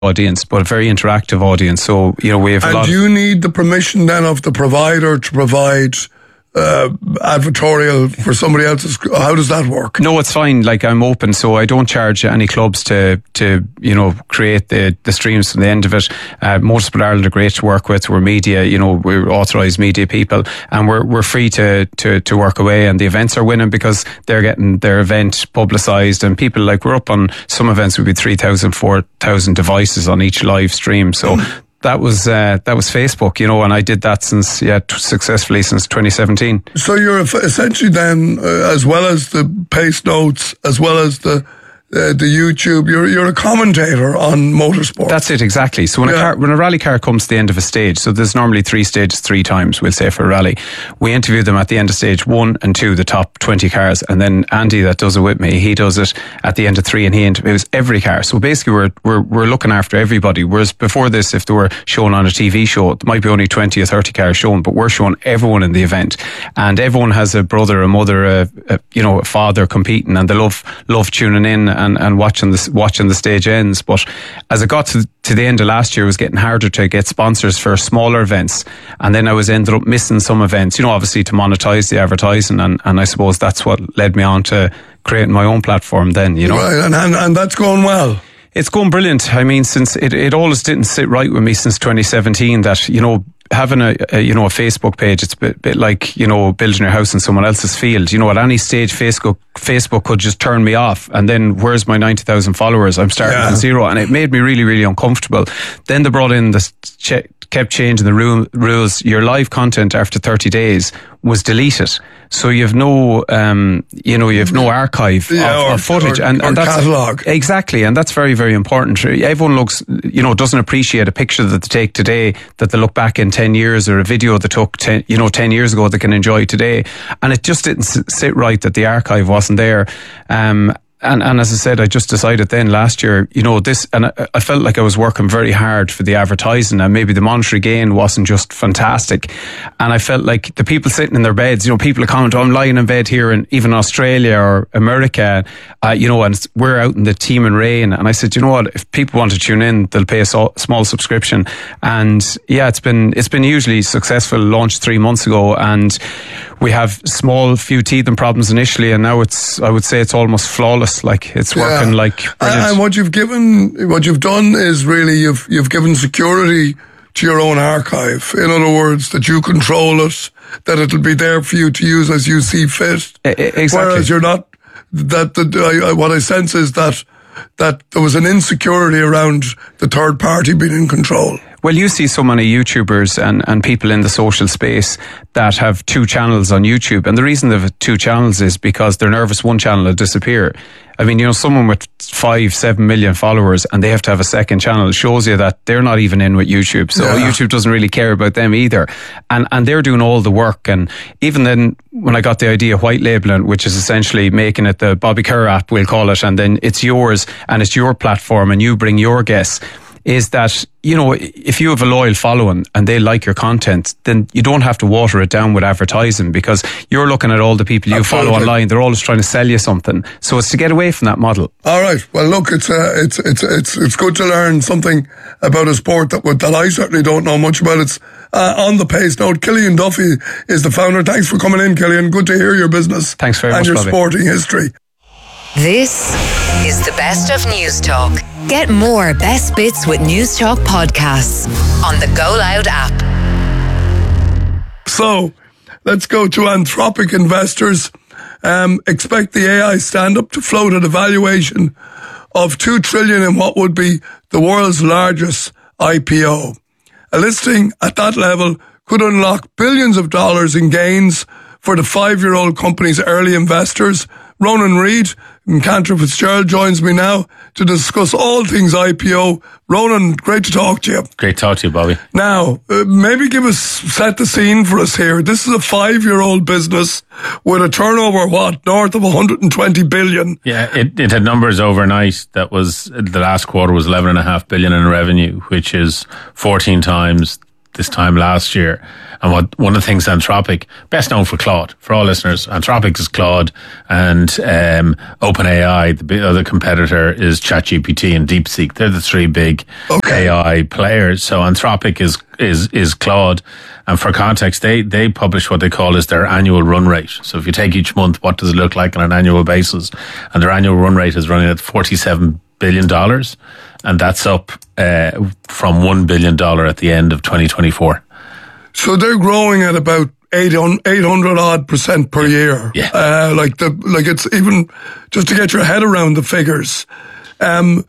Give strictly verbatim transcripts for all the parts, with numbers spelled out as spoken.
audience, but a very interactive audience. So, you know, we have a and lot. And do you need the permission then of the provider to provide uh, advertorial for somebody else's? How does that work? No, it's fine. Like, I'm open, so I don't charge any clubs to, to you know, create the, the streams from the end of it. Uh, Motorsport Ireland are great to work with. We're media, you know, we're authorised media people, and we're we're free to, to, to work away. And the events are winning because they're getting their event publicised, and people, like, we're up on some events would be three thousand, four thousand devices on each live stream. So. Mm. That was uh, that was Facebook, you know, and I did that since yeah t- successfully since twenty seventeen. So you're essentially then, uh, as well as the Pace Notes, as well as the uh, the YouTube, you're you're a commentator on motorsport. That's it, exactly. So when yeah. a car, when a rally car comes to the end of a stage, so there's normally three stages, three times, we'll say, for a rally. We interview them at the end of stage one and two, the top twenty cars, and then Andy, that does it with me, he does it at the end of three, and he interviews every car. So basically, we're we're we're looking after everybody. Whereas before this, if they were shown on a T V show, there might be only twenty or thirty cars shown, but we're showing everyone in the event, and everyone has a brother, a mother, a, a you know, a father competing, and they love love tuning in and and watching the watching the stage ends. But as it got to, to the end of last year, it was getting harder to get sponsors for smaller events, and then I was ended up missing some events, you know, obviously to monetize the advertising, and, and I suppose that's what led me on to creating my own platform then, you know. Right, and, and, and that's going well. It's going brilliant. I mean, since it, it always didn't sit right with me since twenty seventeen that, you know, having a, a you know a Facebook page, it's a bit, bit like, you know, building your house in someone else's field. You know, at any stage Facebook Facebook could just turn me off, and then where's my ninety thousand followers? I'm starting yeah. from zero, and it made me really really uncomfortable. Then they brought in this che- kept changing the ru- rules. Your live content after thirty days was deleted, so you have no um you know you have no archive yeah, of, or, of footage or, and, or and that's catalogue. Exactly, and that's very very important. Everyone looks, you know, doesn't appreciate a picture that they take today that they look back in ten years, or a video they took ten, you know ten years ago they can enjoy today, and it just didn't sit right that the archive wasn't there. um And, and as I said, I just decided then last year, you know, this, and I, I felt like I was working very hard for the advertising, and maybe the monetary gain wasn't just fantastic. And I felt like the people sitting in their beds, you know, people comment, oh, I'm lying in bed here in even Australia or America, uh, you know, and we're out in the team in rain. And I said, you know what, if people want to tune in, they'll pay a so, small subscription. And yeah, it's been, it's been hugely successful, launched three months ago, and we have small few teething problems initially, and now it's, I would say it's almost flawless. Like, it's working yeah. like brilliant. And what you've given, what you've done is really you've you've given security to your own archive. In other words, that you control it, that it'll be there for you to use as you see fit. Exactly. Whereas you're not. That the I, what I sense is that that there was an insecurity around the third party being in control. Well, you see so many YouTubers and, and people in the social space that have two channels on YouTube. And the reason they have two channels is because they're nervous one channel will disappear. I mean, you know, someone with five, seven million followers and they have to have a second channel shows you that they're not even in with YouTube. So yeah. YouTube doesn't really care about them either. And and they're doing all the work. And even then, when I got the idea of white labeling, which is essentially making it the Bobby Kerr app, we'll call it, and then it's yours and it's your platform and you bring your guests, is that, you know, if you have a loyal following and they like your content, then you don't have to water it down with advertising, because you're looking at all the people you Absolutely. follow online. They're always trying to sell you something. So it's to get away from that model. All right. Well, look, it's uh, it's it's it's it's good to learn something about a sport that that I certainly don't know much about. It's uh, on the Pace Note. Cillian Duffy is the founder. Thanks for coming in, Cillian. Good to hear your business. Thanks very and much, your Bobby. sporting history. This is the best of News Talk. Get more best bits with News Talk podcasts on the Go Loud app. So, let's go to Anthropic investors. Um, expect the A I stand-up to float at a valuation of two trillion dollars in what would be the world's largest I P O. A listing at that level could unlock billions of dollars in gains for the five-year-old company's early investors. Ronan Reid and Cantor Fitzgerald joins me now to discuss all things I P O. Ronan, great to talk to you. Great to talk to you, Bobby. Now, uh, maybe give us, set the scene for us here. This is a five-year-old business with a turnover, what, north of one hundred twenty billion. Yeah, it, it had numbers overnight. That was, the last quarter was eleven point five billion in revenue, which is fourteen times this time last year. And what one of the things Anthropic, best known for Claude, for all listeners, Anthropic is Claude, and um, OpenAI, the big other competitor, is ChatGPT and DeepSeek. They're the three big okay. A I players. So Anthropic is is is Claude. And for context, they, they publish what they call is their annual run rate. So if you take each month, what does it look like on an annual basis? And their annual run rate is running at forty-seven billion dollars. And that's up uh, from one billion dollars at the end of twenty twenty-four. So they're growing at about eight hundred odd percent per year. Yeah. Uh, like the, like it's even just to get your head around the figures. Um,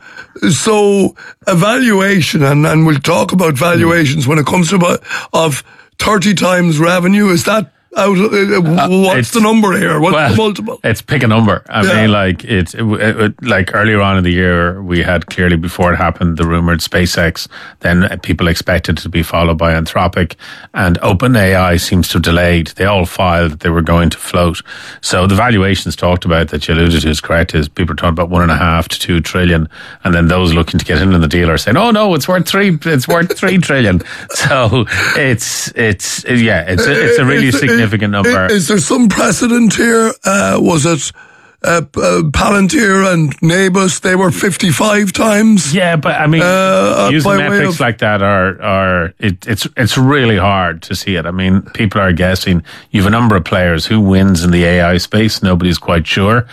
so evaluation, and, and we'll talk about valuations mm. when it comes to about, of thirty times revenue. Is that out? Uh, what's the number here? What's well, the multiple? It's pick a number. I yeah. mean, like it, it, it, like earlier on in the year, we had clearly before it happened the rumored SpaceX. Then people expected it to be followed by Anthropic, and OpenAI seems to have delayed. They all filed that they were going to float. So the valuations talked about that you alluded to is correct. Is people are talking about one and a half to two trillion, and then those looking to get into the deal are saying, "Oh no, it's worth three. It's worth three trillion." So it's it's yeah, it's a, it's a really significant. Significant number. Is there some precedent here? Uh, was it uh, uh, Palantir and Nabus? They were fifty-five times. Yeah, but I mean, uh, using metrics of- like that are are it, it's it's really hard to see it. I mean, people are guessing. You have a number of players who wins in the A I space. Nobody's quite sure.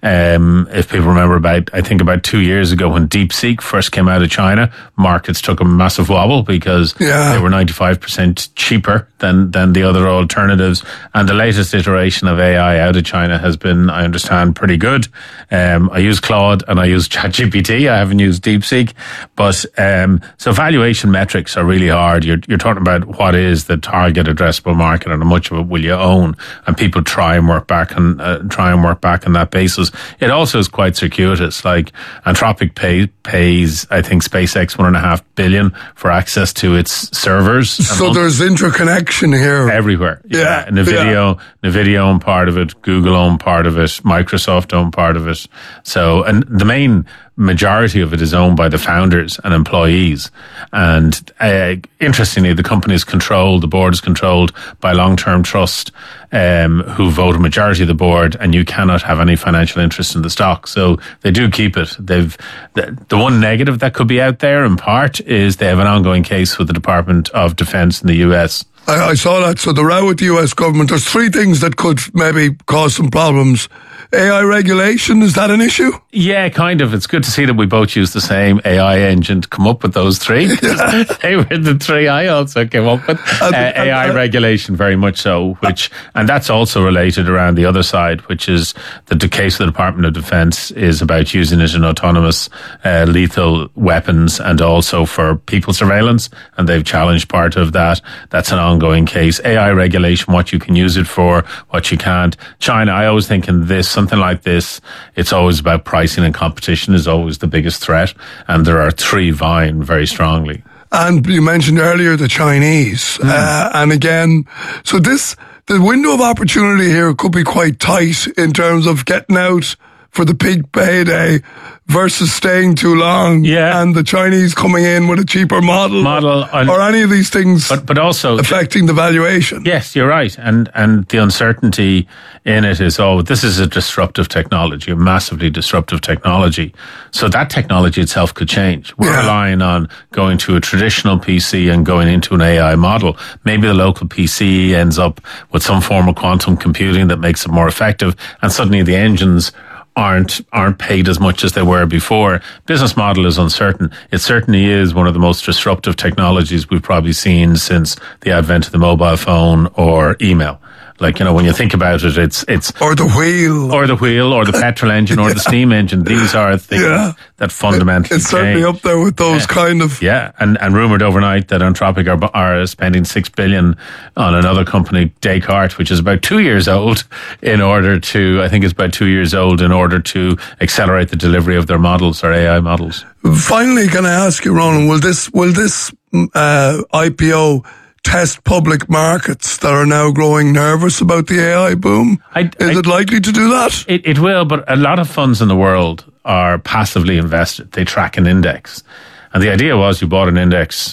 Um, if people remember about, I think about two years ago when DeepSeek first came out of China, markets took a massive wobble because yeah. they were ninety-five percent cheaper than than the other alternatives. And the latest iteration of A I out of China has been, I understand, pretty good. Um, I use Claude and I use ChatGPT. I haven't used DeepSeek, but um, so valuation metrics are really hard. You're you're talking about what is the target addressable market and how much of it will you own, and people try and work back and uh, try and work back on that basis. It also is quite circuitous. Like Anthropic pay, pays, I think, SpaceX one and a half billion for access to its servers. So there's interconnection here everywhere. Yeah, yeah. Nvidia, yeah. Nvidia own part of it. Google own part of it. Microsoft own part of it. So, and the main majority of it is owned by the founders and employees. And uh, interestingly, the company is controlled, the board is controlled by long-term trust, um, who vote a majority of the board, and you cannot have any financial interest in the stock. So they do keep it. They've the, the one negative that could be out there in part is they have an ongoing case with the Department of Defense in the U S. I, I saw that. So the row with the U S government, there's three things that could maybe cause some problems. A I regulation, is that an issue? Yeah, kind of. It's good to see that we both use the same A I engine to come up with those three. Yeah. They were the three I also came up with. Uh, A I regulation, very much so, which, and that's also related around the other side, which is that the case of the Department of Defense is about using it in autonomous uh, lethal weapons and also for people surveillance, and they've challenged part of that. That's an ongoing case. A I regulation, what you can use it for, what you can't. China, I always think in this, something like this, it's always about pricing, and competition is always the biggest threat. And there are three vying very strongly. And you mentioned earlier the Chinese. Mm. Uh, and again, so this, the window of opportunity here could be quite tight in terms of getting out for the peak payday versus staying too long, yeah. and the Chinese coming in with a cheaper model, model or, or any of these things, but, but also affecting the valuation. Yes, you're right, and and the uncertainty in it is, oh, this is a disruptive technology, a massively disruptive technology. So that technology itself could change. We're yeah. relying on going to a traditional P C and going into an A I model. Maybe the local P C ends up with some form of quantum computing that makes it more effective, and suddenly the engines aren't aren't paid as much as they were before. Business model is uncertain. It certainly is one of the most disruptive technologies we've probably seen since the advent of the mobile phone or email. Like, you know, when you think about it, it's it's or the wheel, or the wheel, or the petrol engine, or yeah. the steam engine. These are things yeah. that fundamentally it's certainly change. Up there with those yeah. kind of yeah. And and rumored overnight that Anthropic are are spending six billion on another company, Descartes, which is about two years old, in order to I think it's about two years old in order to accelerate the delivery of their models, or A I models. Finally, can I ask you, Ronan, will this will this uh, I P O test public markets that are now growing nervous about the A I boom? I, Is I, it likely to do that? It, it will, but a lot of funds in the world are passively invested. They track an index. And the idea was you bought an index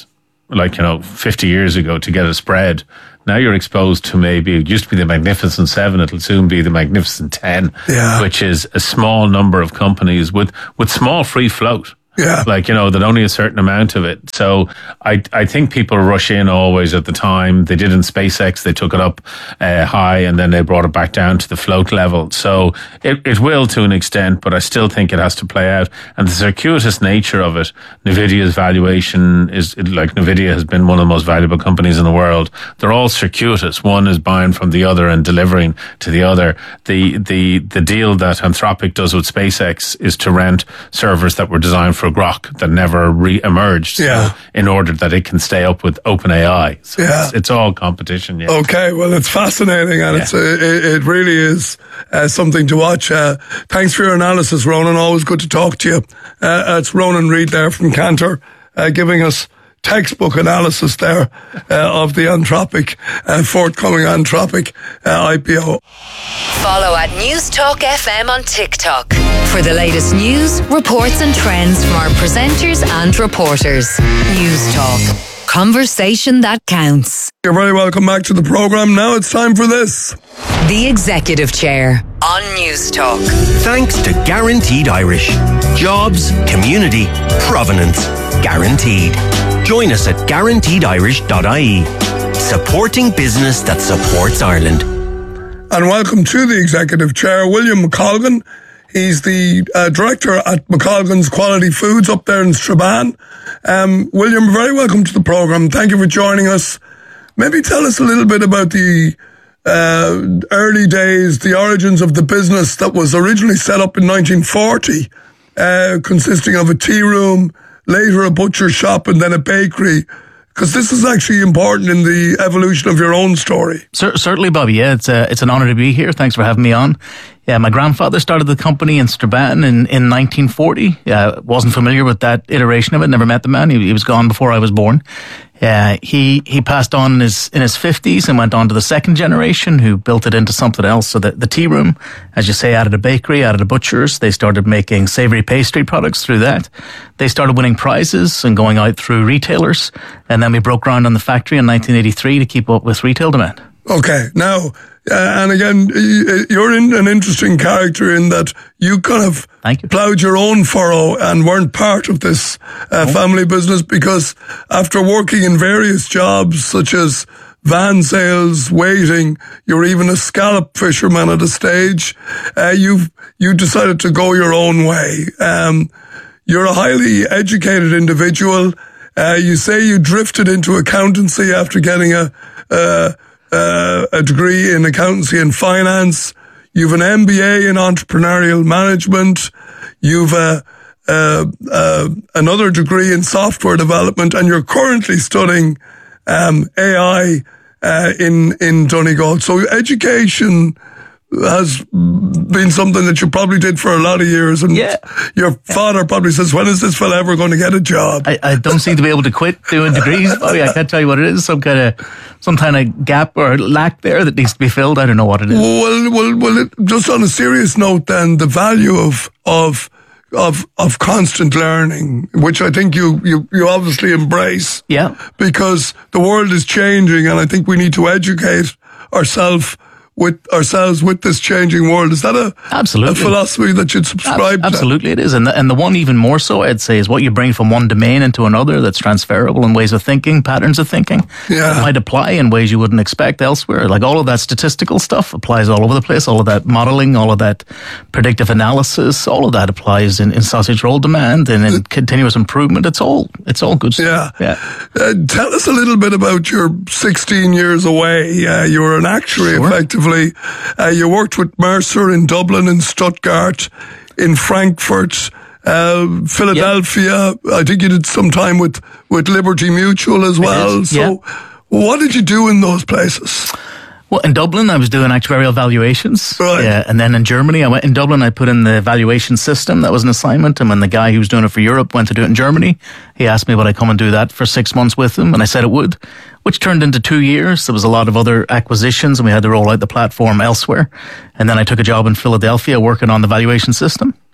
like, you know, fifty years ago to get a spread. Now you're exposed to maybe, it used to be the Magnificent Seven, it'll soon be the Magnificent Ten, yeah. which is a small number of companies with, with small free float. Yeah. Like, you know, that only a certain amount of it. So I I think people rush in always at the time. They did in SpaceX, they took it up uh, high and then they brought it back down to the float level. So it, it will to an extent, but I still think it has to play out. And the circuitous nature of it, NVIDIA's valuation is, like NVIDIA has been one of the most valuable companies in the world. They're all circuitous. One is buying from the other and delivering to the other. The, the, the deal that Anthropic does with SpaceX is to rent servers that were designed for Grok that never re-emerged, yeah. so in order that it can stay up with OpenAI. So yeah. it's, it's all competition. Yeah. Okay, well, it's fascinating, and yeah. it's uh, it, it really is uh, something to watch. Uh, thanks for your analysis, Ronan. Always good to talk to you. Uh, it's Ronan Reid there from Cantor, uh, giving us textbook analysis there uh, of the Anthropic, uh, forthcoming Anthropic uh, I P O. Follow at News Talk F M on TikTok for the latest news, reports and trends from our presenters and reporters. News Talk. Conversation that counts. You're very welcome back to the programme. Now it's time for this. The Executive Chair on News Talk. Thanks to Guaranteed Irish. Jobs, community, provenance. Guaranteed. Join us at guaranteed irish dot I E. Supporting business that supports Ireland. And welcome to the Executive Chair, William McColgan. He's the uh, director at McColgan's Quality Foods up there in Strabane. Um, William, very welcome to the programme. Thank you for joining us. Maybe tell us a little bit about the uh, early days, the origins of the business that was originally set up in nineteen forty, uh, consisting of a tea room, later a butcher shop, and then a bakery. Because this is actually important in the evolution of your own story. C- certainly, Bobby. Yeah, it's a, it's an honour to be here. Thanks for having me on. Yeah, my grandfather started the company in Strabane in, in nineteen forty. Yeah, wasn't familiar with that iteration of it. Never met the man. He, he was gone before I was born. Yeah, he he passed on in his in his fifties and went on to the second generation, who built it into something else. So the, the tea room, as you say, added a bakery, added a butcher's. They started making savoury pastry products through that. They started winning prizes and going out through retailers. And then we broke ground on the factory in nineteen eighty-three to keep up with retail demand. Okay, now, uh, and again, you're in an interesting character in that you kind of Thank you. plowed your own furrow and weren't part of this uh, oh. family business, because after working in various jobs such as van sales, waiting, you're even a scallop fisherman at a stage, uh, you've you decided to go your own way. Um, you're a highly educated individual. Uh, you say you drifted into accountancy after getting a uh, uh, a degree in accountancy and finance. You've an M B A in entrepreneurial management. You've a, uh, uh, another degree in software development, and you're currently studying um, A I uh, in in Donegal. So education has been something that you probably did for a lot of years, and yeah. your father probably says, when is this fella ever going to get a job? I, I don't seem to be able to quit doing degrees, Bobby. I can't tell you what it is. Some kind of some kind of gap or lack there that needs to be filled. I don't know what it is. Well, well, well. It, just on a serious note, then, the value of of of of constant learning, which I think you you you obviously embrace. Yeah. Because the world is changing, and I think we need to educate ourselves. With ourselves, with this changing world. Is that a, absolutely. a philosophy that you'd subscribe Ab- to? Absolutely it is. And the, and the one even more so, I'd say, is what you bring from one domain into another that's transferable in ways of thinking, patterns of thinking, yeah. that might apply in ways you wouldn't expect elsewhere. Like all of that statistical stuff applies all over the place, all of that modelling, all of that predictive analysis, all of that applies in, in sausage roll demand and in continuous improvement. It's all it's all good stuff. Yeah. yeah. Uh, tell us a little bit about your sixteen years away. Uh, you were an actuary, sure. effectively. Uh, you worked with Mercer in Dublin, in Stuttgart, in Frankfurt, uh, Philadelphia. Yep. I think you did some time with, with Liberty Mutual as well. So yep. what did you do in those places? Well, in Dublin, I was doing actuarial valuations. Right. Yeah, and then in Germany, I went in Dublin, I put in the valuation system. That was an assignment. And when the guy who was doing it for Europe went to do it in Germany, he asked me would I come and do that for six months with him. And I said it would, which turned into two years. There was a lot of other acquisitions and we had to roll out the platform elsewhere. And then I took a job in Philadelphia working on the valuation system.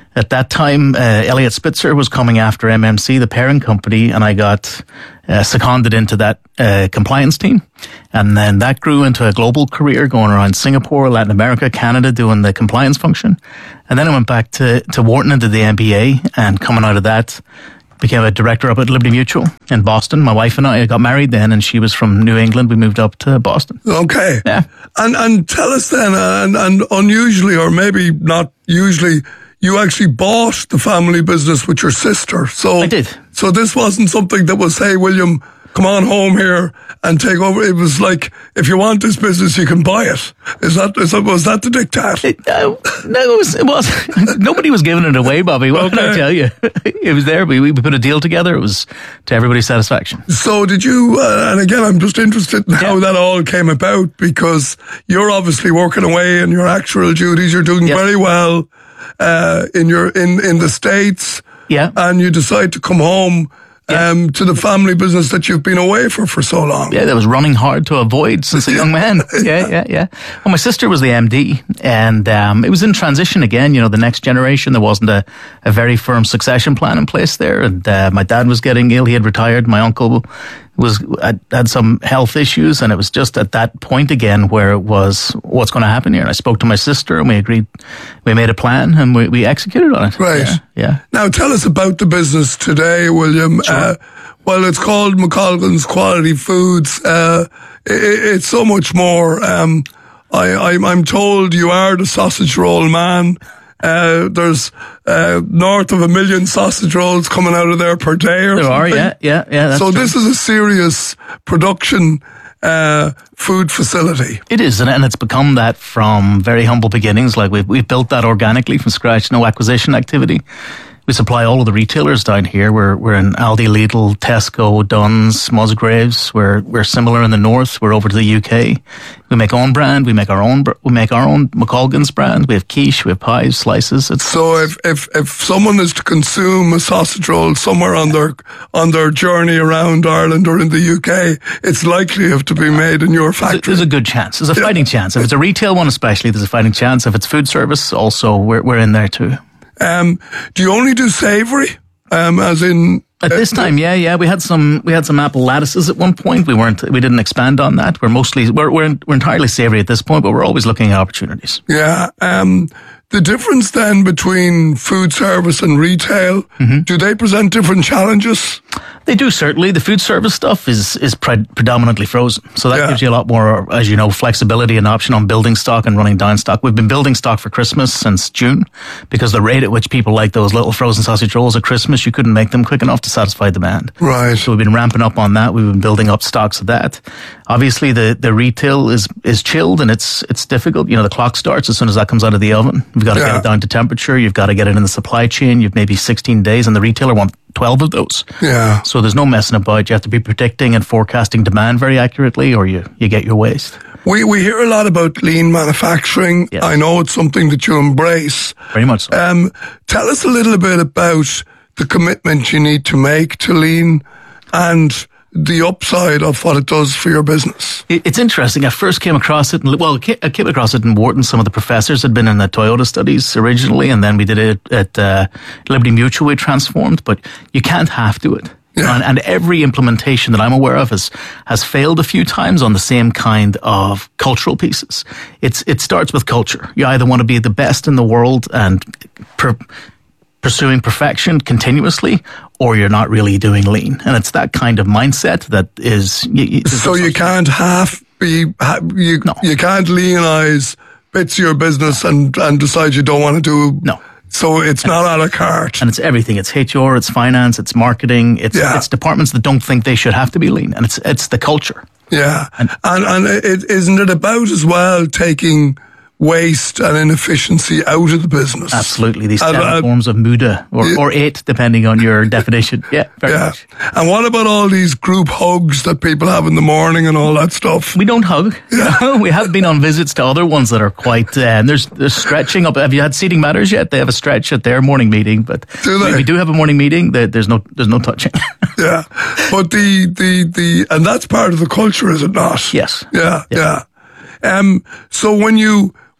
At that time, uh, Elliott Spitzer was coming after M M C, the parent company, and I got uh, seconded into that uh, compliance team. And then that grew into a global career, going around Singapore, Latin America, Canada, doing the compliance function. And then I went back to, to Wharton and did the M B A, and coming out of that, became a director up at Liberty Mutual in Boston. My wife and I got married then, and she was from New England. We moved up to Boston. Okay. Yeah. And and tell us then, uh, and, and unusually, or maybe not usually, you actually bought the family business with your sister. So I did. So this wasn't something that was, hey, William, come on home here and take over. It was like, if you want this business, you can buy it. Is that, is that was that the diktat? It, uh, no, it was. It was nobody was giving it away, Bobby. What can I tell you? It was there. We we put a deal together. It was to everybody's satisfaction. So did you? Uh, and again, I'm just interested in how yeah. that all came about, because you're obviously working away in your actual duties. You're doing yes. very well uh, in your in in the States. Yeah, and you decide to come home. Yeah. Um, to the family business that you've been away for for so long. Yeah, that was running hard to avoid since a young man. Yeah, yeah, yeah. Well, my sister was the M D, and um, it was in transition again. You know, the next generation. There wasn't a, a very firm succession plan in place there, and uh, my dad was getting ill. He had retired. My uncle was had, had some health issues, and it was just at that point again where it was, what's going to happen here? And I spoke to my sister, and we agreed. We made a plan, and we, we executed on it. Right. Yeah, yeah. Now, tell us about the business today, William. Sure. Uh, well, it's called McColgan's Quality Foods. Uh, it, it's so much more. Um, I, I'm, I'm told you are the sausage roll man. Uh, there's uh, north of a million sausage rolls coming out of there per day or there something. Are, yeah, yeah, yeah. That's so true. This is a serious production uh, food facility. It is, and it's become that from very humble beginnings. Like we've, we've built that organically from scratch, no acquisition activity. We supply all of the retailers down here. We're we're in Aldi, Lidl, Tesco, Dunn's, Musgraves. We're we're similar in the north. We're over to the U K. We make own brand. We make our own. We make our own McColgan's brand. We have quiche. We have pies, slices. It's so if if if someone is to consume a sausage roll somewhere on their on their journey around Ireland or in the U K, it's likely to be made in your factory. There's a good chance. There's a fighting yeah. chance. If it's a retail one, especially, there's a fighting chance. If it's food service, also we're we're in there too. Um, do you only do savoury? Um, as in at this time, yeah, yeah. We had some, we had some apple lattices at one point. We weren't, we didn't expand on that. We're mostly, we're we're, we're entirely savoury at this point, but we're always looking at opportunities. Yeah. Um, the difference then between food service and retail, mm-hmm. do they present different challenges? They do, certainly. The food service stuff is is pre- predominantly frozen. So that yeah. gives you a lot more, as you know, flexibility and option on building stock and running down stock. We've been building stock for Christmas since June, because the rate at which people like those little frozen sausage rolls at Christmas, you couldn't make them quick enough to satisfy demand. Right. So we've been ramping up on that. We've been building up stocks of that. Obviously, the, the retail is is chilled, and it's it's difficult. You know, the clock starts as soon as that comes out of the oven. You've got to yeah. get it down to temperature. You've got to get it in the supply chain. You've maybe sixteen days, and the retailer wants twelve of those. Yeah. So there's no messing about. You have to be predicting and forecasting demand very accurately, or you, you get your waste. We we hear a lot about lean manufacturing. Yes. I know it's something that you embrace. Very much so. Um, tell us a little bit about the commitment you need to make to lean and the upside of what it does for your business. It's interesting. I first came across it, in, well, I came across it in Wharton. Some of the professors had been in the Toyota studies originally, and then we did it at uh, Liberty Mutual. We transformed, but you can't have to it. Yeah. And, and every implementation that I'm aware of has has failed a few times on the same kind of cultural pieces. It's it starts with culture. You either want to be the best in the world and per, pursuing perfection continuously, or you're not really doing lean. And it's that kind of mindset that is. You, you, so you can't half be you no. you can't leanize bits of your business and and decide you don't want to do no. So it's and not a la carte. And it's everything. It's H R, it's finance, it's marketing, it's yeah. it's departments that don't think they should have to be lean. And it's it's the culture. Yeah. And and, and it, isn't it about as well taking waste and inefficiency out of the business? Absolutely. These seven uh, forms of Muda, or, yeah. or eight, depending on your definition. Yeah, very yeah. much. And what about all these group hugs that people have in the morning and all that stuff? We don't hug. Yeah. We have been on visits to other ones that are quite, uh, there's, there's stretching up. Have you had Seating Matters yet? They have a stretch at their morning meeting, but do they? we do have a morning meeting. There's no, there's no touching. Yeah. But the, the, the, and that's part of the culture, is it not? Yes. Yeah, yeah. yeah. Um, so when you,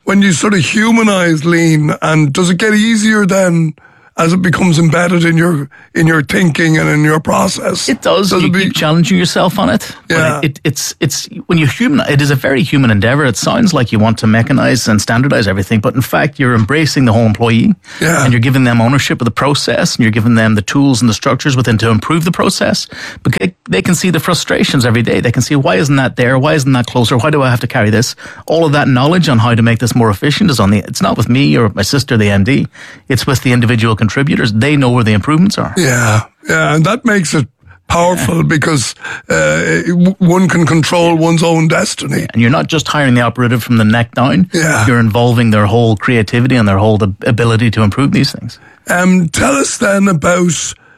when you sort of humanize lean, and does it get easier then as it becomes embedded in your in your thinking and in your process? It does. does you it be, keep challenging yourself on it. Yeah. It, it, it's it's when you human. It is a very human endeavor. It sounds like you want to mechanize and standardize everything, but in fact, you're embracing the whole employee, yeah. and you're giving them ownership of the process, and you're giving them the tools and the structures within to improve the process. Because they can see the frustrations every day. They can see, why isn't that there? Why isn't that closer? Why do I have to carry this? All of that knowledge on how to make this more efficient is on the. It's not with me or my sister, the M D. It's with the individual contributors. They know where the improvements are. Yeah, yeah, and that makes it powerful yeah. because uh, one can control one's own destiny. And you're not just hiring the operative from the neck down. Yeah. You're involving their whole creativity and their whole ability to improve these things. Um, tell us then about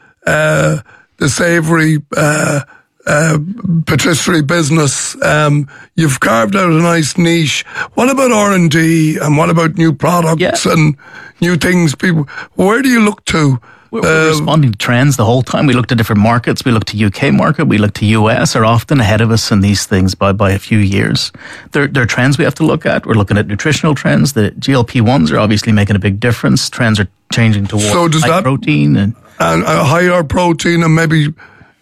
uh, the savoury uh, uh, patisserie business. Um, you've carved out a nice niche. What about R and D, and what about new products yeah. and new things? People, where do you look to? We're, we're uh, responding to trends the whole time. We look to different markets. We look to U K market. We look to U S, are often ahead of us in these things by, by a few years. There, there are trends we have to look at. We're looking at nutritional trends. The G L P ones are obviously making a big difference. Trends are changing towards so does high that, protein. And, and uh, higher protein and maybe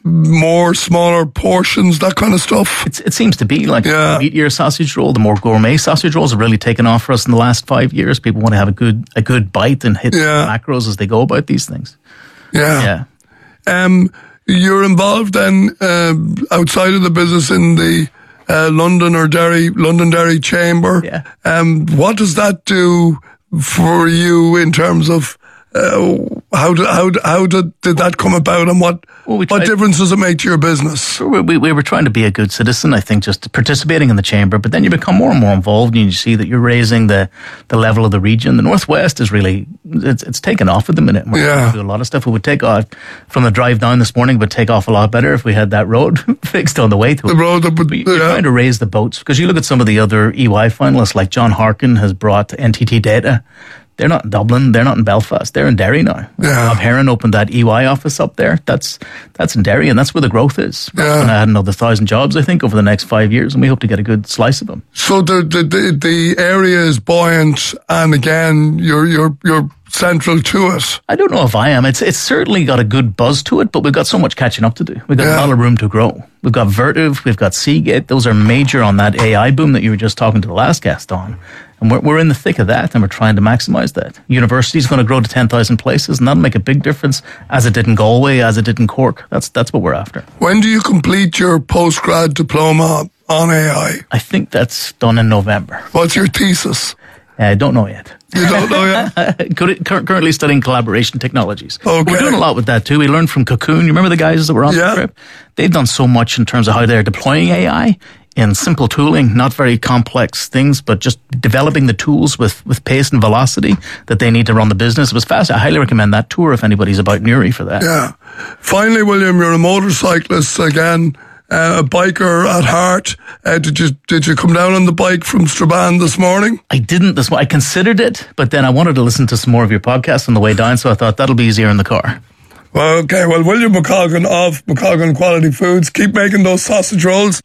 more smaller portions, that kind of stuff. It's, it seems to be like yeah. the meatier sausage roll, the more gourmet sausage rolls have really taken off for us in the last five years. People want to have a good a good bite and hit yeah. the macros as they go about these things. Yeah. Yeah. Um, you're involved then uh, outside of the business in the uh, London or Derry, London Dairy Chamber. Yeah. Um, what does that do for you in terms of Uh, how did how how did, did that come about, and what well, we what difference does it make to your business? We, we, we were trying to be a good citizen, I think, just participating in the chamber. But then you become more and more involved, and you see that you're raising the, the level of the region. The Northwest is really it's it's taken off at the minute. We're yeah, do a lot of stuff. We would take off from the drive down this morning, would take off a lot better if we had that road fixed on the way to the it. road that would, You're yeah. trying to raise the boats, because you look at some of the other E Y finalists, like John Harkin has brought N T T Data. They're not in Dublin. They're not in Belfast. They're in Derry now. Yeah. Bob Heron opened that E Y office up there. That's that's in Derry, and that's where the growth is. We're yeah. going to add another thousand jobs, I think, over the next five years, and we hope to get a good slice of them. So the the the, the area is buoyant, and again, you're you're you're central to it. I don't know if I am. It's it's certainly got a good buzz to it, but we've got so much catching up to do. We've got yeah. a lot of room to grow. We've got Vertiv, we've got Seagate. Those are major on that A I boom that you were just talking to the last guest on. And we're, we're in the thick of that, and we're trying to maximize that. University's going to grow to ten thousand places, and that'll make a big difference, as it did in Galway, as it did in Cork. That's that's what we're after. When do you complete your postgrad diploma on A I? I think that's done in November. What's your thesis? I uh, don't know yet. You don't know yet? Currently studying collaboration technologies. Okay. We're doing a lot with that too. We learned from Cocoon. You remember the guys that were on yeah. the trip? They've done so much in terms of how they're deploying A I in simple tooling, not very complex things, but just developing the tools with, with pace and velocity that they need to run the business. It was fast. I highly recommend that tour if anybody's about Newry for that. Yeah. Finally, William, you're a motorcyclist again. Uh, a biker at heart. Uh, did you did you come down on the bike from Strabane this morning? I didn't this morning. I considered it, but then I wanted to listen to some more of your podcasts on the way down, so I thought that'll be easier in the car. Well, okay. Well, William McColgan of McColgan Quality Foods. Keep making those sausage rolls.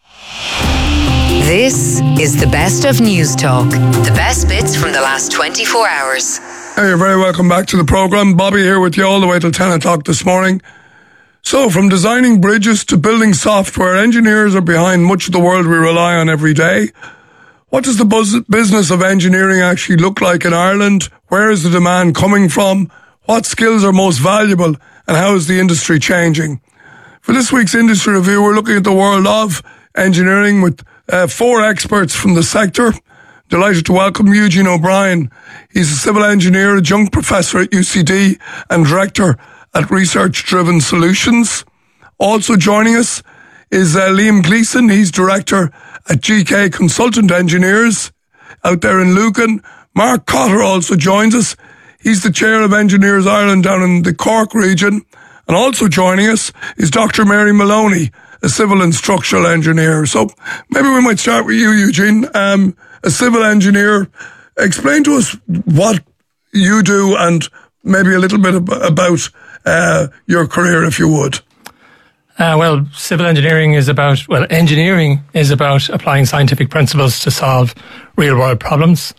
This is the best of News Talk. The best bits from the last twenty-four hours. Hey, you're very welcome back to the programme. Bobby here with you all the way till ten o'clock this morning. So, from designing bridges to building software, engineers are behind much of the world we rely on every day. What does the buzz- business of engineering actually look like in Ireland? Where is the demand coming from? What skills are most valuable? And how is the industry changing? For this week's Industry Review, we're looking at the world of engineering with uh, four experts from the sector. Delighted to welcome Eugene O'Brien. He's a civil engineer, adjunct professor at U C D and director at Research Driven Solutions. Also joining us is uh, Liam Gleeson. He's director at G K Consultant Engineers out there in Lucan. Mark Cotter also joins us. He's the chair of Engineers Ireland down in the Cork region. And also joining us is Doctor Mary Maloney, a civil and structural engineer. So maybe we might start with you, Eugene. Um, a civil engineer. Explain to us what you do and maybe a little bit ab- about uh, your career, if you would. Uh, well, civil engineering is about, well, engineering is about applying scientific principles to solve real-world problems.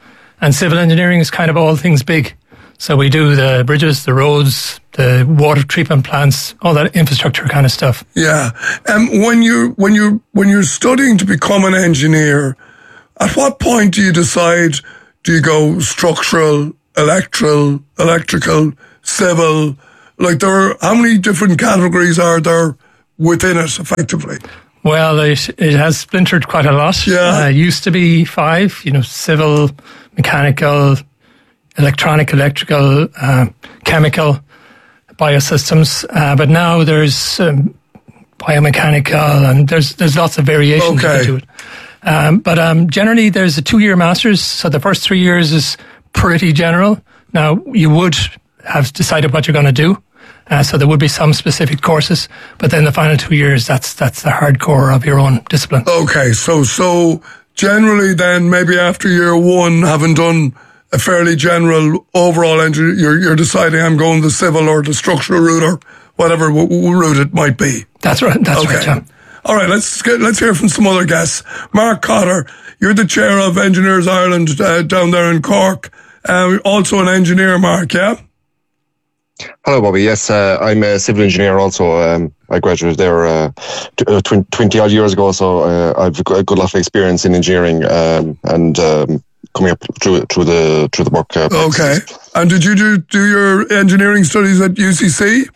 And civil engineering is kind of all things big. So we do the bridges, the roads, the water treatment plants, all that infrastructure kind of stuff. Yeah. Um, when you when you when you're studying to become an engineer, at what point do you decide? Do you go structural, electrical, electrical, civil? Like, there are, how many different categories are there within it, effectively? Well, it, it has splintered quite a lot. Yeah. Uh, used to be five, you know, civil, mechanical, electronic, electrical, uh, chemical, biosystems. Uh, but now there's um, biomechanical, and there's there's lots of variations Okay. to it. Um, but um, generally, there's a two-year master's, so the first three years is pretty general. Now, you would have decided what you're going to do, uh, so there would be some specific courses, but then the final two years, that's that's the hardcore of your own discipline. Okay, so so generally then, maybe after year one, having done a fairly general overall engineer, you're, you're deciding I'm going the civil or the structural route or whatever w- w- route it might be. That's right, that's Okay. right, John. All right, let's get, let's hear from some other guests. Mark Cotter, you're the chair of Engineers Ireland uh, down there in Cork. Uh, also an engineer, Mark, yeah? Hello, Bobby. Yes, uh, I'm a civil engineer also. Um, I graduated there uh, t- uh, twenty odd years ago, so uh, I've got a good lot of experience in engineering um, and um, coming up through through the through the work. Uh, Okay. practices. And did you do, do your engineering studies at U C C?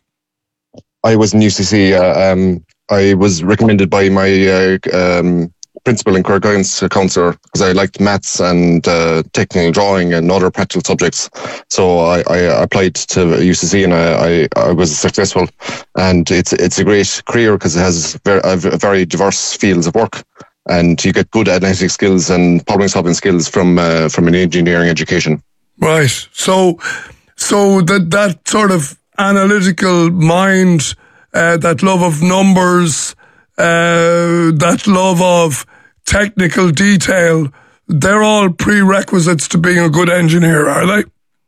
I was in U C C. Uh, um, I was recommended by my uh, um, principal and career guidance counsellor because I liked maths and uh, technical drawing and other practical subjects. So I, I applied to U C C and I, I, I was successful. And it's it's a great career because it has very, a very diverse fields of work, and you get good analytic skills and problem solving skills from uh, from an engineering education. Right. So, so that, that sort of analytical mind, uh, that love of numbers, uh, that love of technical detail, they're all prerequisites to being a good engineer, are they?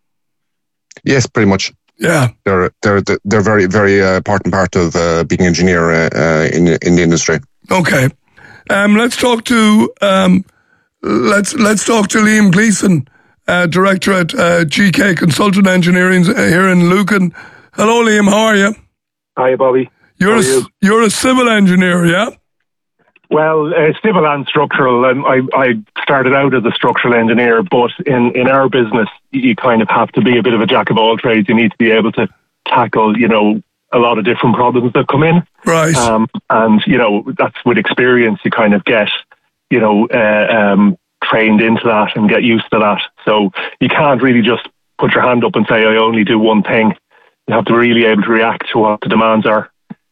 Yes, pretty much. Yeah. They're they're they're very very uh, important part of uh, being an engineer uh, uh, in in the industry. Okay. Um, let's talk to um, let's let's talk to Liam Gleeson, uh, director at uh, G K Consultant Engineering here in Lucan. Hello, Liam. How are you? Hi, Bobby. You're How a, are you? you're a civil engineer, yeah? Well, uh, civil and structural. Um, I, I started out as a structural engineer, but in, in our business, you kind of have to be a bit of a jack of all trades. You need to be able to tackle, you know, a lot of different problems that come in. Right. Um, and, you know, that's with experience you kind of get, you know, uh, um, trained into that and get used to that. So you can't really just put your hand up and say, I only do one thing. You have to really be able to react to what the demands are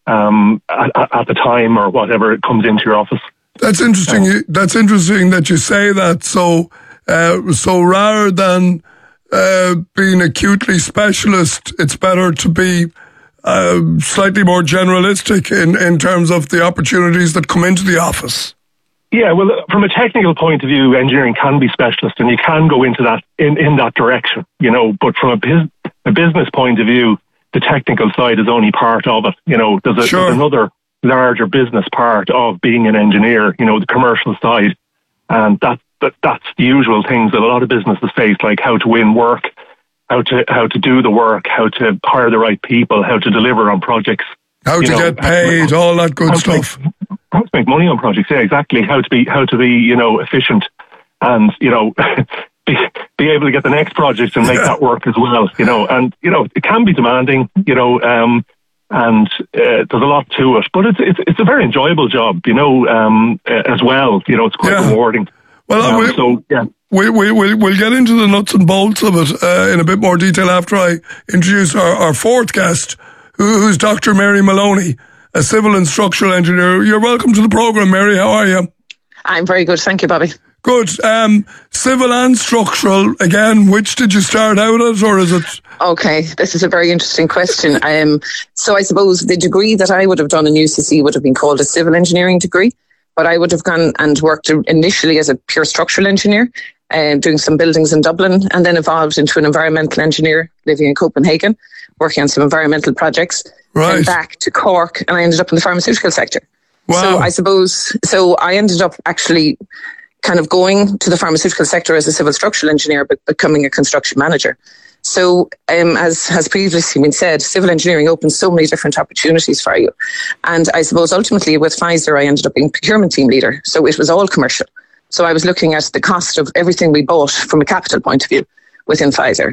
um, at, at the time or whatever it comes into your office. That's interesting. You- That's interesting that you say that. So, uh, so rather than uh, being acutely specialist, it's better to be uh, slightly more generalistic in, in terms of the opportunities that come into the office. Yeah, well, from a technical point of view, engineering can be specialist, and you can go into that in, in that direction, you know. But from a, bus- a business point of view, the technical side is only part of it. You know, there's, a, Sure. there's another larger business part of being an engineer. You know, the commercial side, and that, that that's the usual things that a lot of businesses face, like how to win work, how to how to do the work, how to hire the right people, how to deliver on projects. How You to know, get paid, all that good how to make- stuff. How to make money on projects? Yeah, exactly. How to be how to be you know efficient, and you know be, be able to get the next project and make that work as well. You know, and you know it can be demanding. You know, um, and uh, there's a lot to it, but it's it's it's a very enjoyable job. You know, um, uh, as well. You know, it's quite Yeah. rewarding. Well, Um, we, so yeah. we, we, we, we'll get into the nuts and bolts of it uh, in a bit more detail after I introduce our, our fourth guest, who, who's Doctor Mary Maloney, a civil and structural engineer. You're welcome to the program, Mary. How are you? I'm very good, thank you, Bobby. Good. Um, civil and structural, again, which did you start out at, or is it? Okay, this is a very interesting question. Um, so I suppose the degree that I would have done in U C C would have been called a civil engineering degree, but I would have gone and worked initially as a pure structural engineer, uh, doing some buildings in Dublin, and then evolved into an environmental engineer living in Copenhagen, working on some environmental projects. Right. Then back to Cork, and I ended up in the pharmaceutical sector. Wow. So I suppose, so I ended up actually kind of going to the pharmaceutical sector as a civil structural engineer, but becoming a construction manager. So, um, as has previously been said, civil engineering opens so many different opportunities for you. And I suppose ultimately with Pfizer, I ended up being procurement team leader. So it was all commercial. So I was looking at the cost of everything we bought from a capital point of view within Pfizer.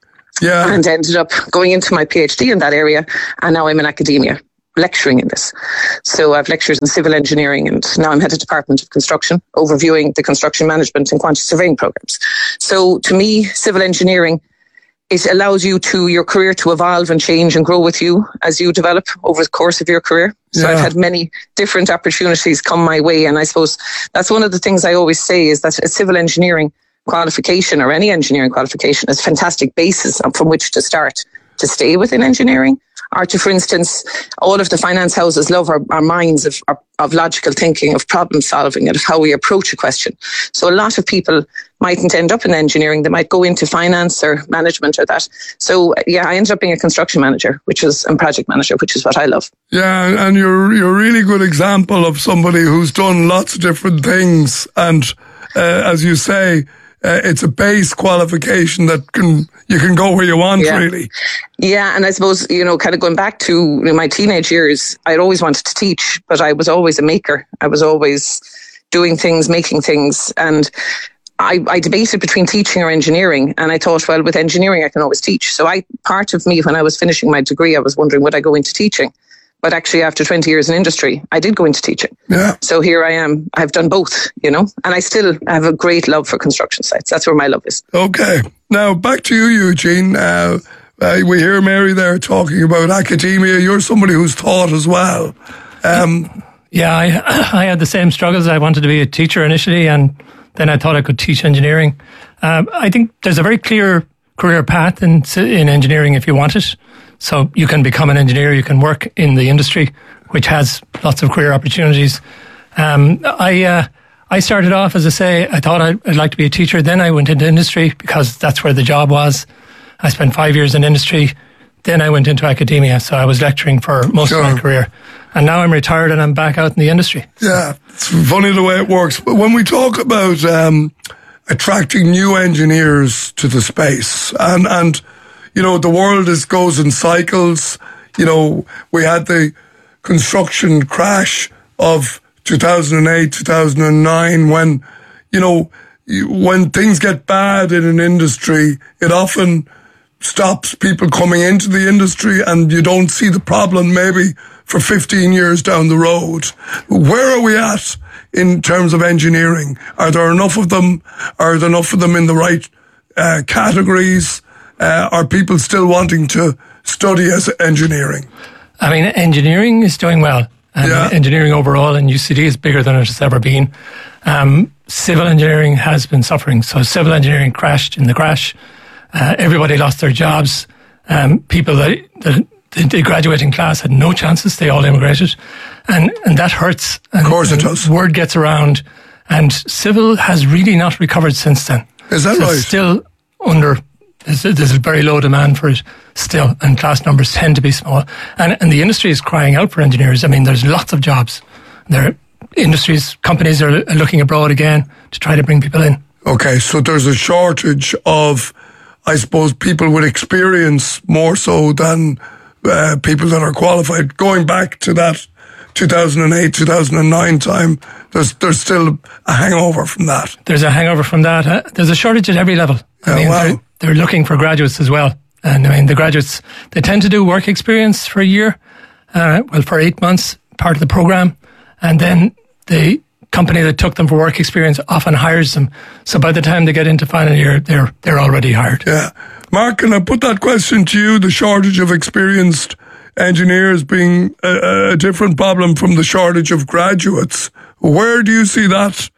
Yeah. And ended up going into my PhD in that area. And now I'm in academia, lecturing in this. So I've lectured in civil engineering, and now I'm head of Department of Construction, overviewing the construction management and quantity surveying programs. So to me, civil engineering, it allows you to, your career to evolve and change and grow with you as you develop over the course of your career. So yeah. I've had many different opportunities come my way. And I suppose that's one of the things I always say is that a civil engineering qualification or any engineering qualification is a fantastic basis from which to start to stay within engineering. Or to, for instance, all of the finance houses love our, our minds of, of logical thinking, of problem solving, and of how we approach a question. So a lot of people mightn't end up in engineering. They might go into finance or management or that. So yeah, I ended up being a construction manager, which is, and project manager, which is what I love. Yeah, and you're, you're a really good example of somebody who's done lots of different things. And uh, as you say, Uh, it's a base qualification that can you can go where you want, yeah. really. Yeah, and I suppose, you know, kind of going back to my teenage years, I'd always wanted to teach, but I was always a maker. I was always doing things, making things. And I, I debated between teaching or engineering. And I thought, well, with engineering, I can always teach. So I part of me, when I was finishing my degree, I was wondering, would I go into teaching? But actually, after twenty years in industry, I did go into teaching. Yeah. So here I am. I've done both, you know, and I still have a great love for construction sites. That's where my love is. Okay. Now, back to you, Eugene. Uh, uh, we hear Mary there talking about academia. You're somebody who's taught as well. Um, yeah, I, I had the same struggles. I wanted to be a teacher initially, and then I thought I could teach engineering. Um, I think there's a very clear career path in, in engineering if you want it. So you can become an engineer, you can work in the industry, which has lots of career opportunities. Um, I uh, I started off, as I say, I thought I'd, I'd like to be a teacher. Then I went into industry because that's where the job was. I spent five years in industry. Then I went into academia. So I was lecturing for most sure. of my career. And now I'm retired and I'm back out in the industry. Yeah, it's funny the way it works. But when we talk about um, attracting new engineers to the space and and you know, the world is goes in cycles. You know, we had the construction crash of two thousand eight, two thousand nine when, you know, when things get bad in an industry, it often stops people coming into the industry and you don't see the problem maybe for fifteen years down the road. Where are we at in terms of engineering? Are there enough of them? Are there enough of them in the right uh, categories? Uh, are people still wanting to study as engineering? I mean, engineering is doing well. And yeah. engineering overall in U C D is bigger than it has ever been. Um, civil engineering has been suffering. So civil engineering crashed in the crash. Uh, everybody lost their jobs. Um, people that, that the graduating class had no chances. They all immigrated. And, and that hurts. And, of course it does. Word gets around. And civil has really not recovered since then. Is that so right? It's still under... There's, there's a very low demand for it still, and class numbers tend to be small. And, and the industry is crying out for engineers. I mean, there's lots of jobs. There are industries, companies are looking abroad again to try to bring people in. Okay, so there's a shortage of, I suppose, people with experience more so than uh, people that are qualified. Going back to that two thousand eight, two thousand nine time, there's there's still a hangover from that. There's a hangover from that. Uh, there's a shortage at every level. I oh, mean, wow. they're, they're looking for graduates as well. And I mean, the graduates, they tend to do work experience for a year, uh, well, for eight months, part of the program. And then the company that took them for work experience often hires them. So by the time they get into final year, they're they're already hired. Yeah. Mark, can I put that question to you? The shortage of experienced engineers being a, a different problem from the shortage of graduates. Where do you see that?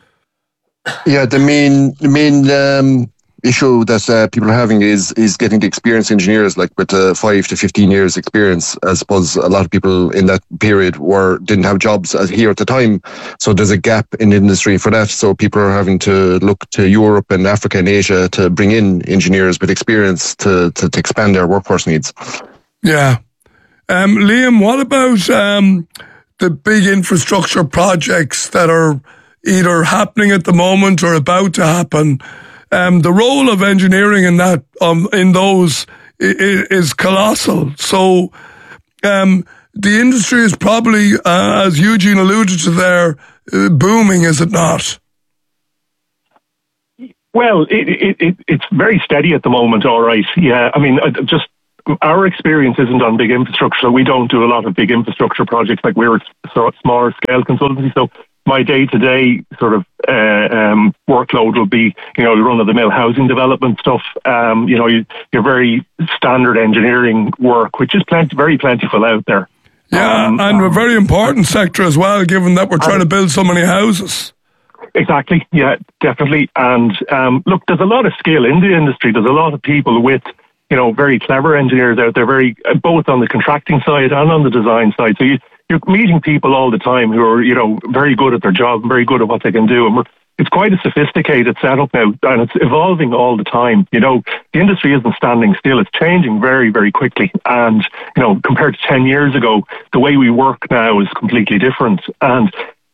Yeah, the main the main um, issue that uh, people are having is is getting the experienced engineers, like with uh, five to fifteen years experience. I suppose a lot of people in that period were didn't have jobs here at the time, so there's a gap in the industry for that. So people are having to look to Europe and Africa and Asia to bring in engineers with experience to to, to expand their workforce needs. Yeah, um, Liam, what about um, the big infrastructure projects that are either happening at the moment or about to happen. Um, the role of engineering in that, um, in those is, is colossal. So, um, the industry is probably, uh, as Eugene alluded to there, uh, booming, is it not? Well, it, it, it, it's very steady at the moment, all right. Yeah, I mean, just our experience isn't on big infrastructure. So we don't do a lot of big infrastructure projects, like we're a sort of smaller scale consultancy. So my day-to-day sort of uh, um, workload will be, you know, the run-of-the-mill housing development stuff. Um, you know, you, your very standard engineering work, which is plenty, very plentiful out there. Yeah, um, and a very important sector as well, given that we're trying to build so many houses. Exactly, yeah, definitely. And um, look, there's a lot of skill in the industry. There's a lot of people with, you know, very clever engineers out there, very both on the contracting side and on the design side. So you, you're meeting people all the time who are, you know, very good at their job, very good at what they can do. And we're, it's quite a sophisticated setup now, and it's evolving all the time. You know, the industry isn't standing still. It's changing very, very quickly. And, you know, compared to ten years ago, the way we work now is completely different. And